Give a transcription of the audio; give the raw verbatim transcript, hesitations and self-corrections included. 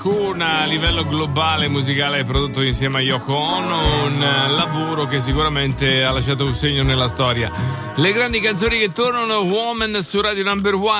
A livello globale musicale prodotto insieme a Yoko Ono, un lavoro che sicuramente ha lasciato un segno nella storia. Le grandi canzoni che tornano, Woman su Radio Number One.